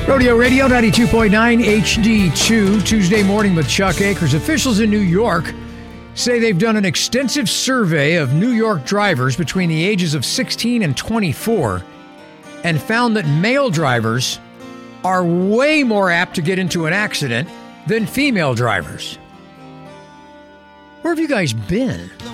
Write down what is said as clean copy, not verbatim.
Rodeo Radio 92.9 HD2, Tuesday morning with Chuck Akers. Officials in New York say they've done an extensive survey of New York drivers between the ages of 16 and 24 and found that male drivers are way more apt to get into an accident than female drivers. Where have you guys been?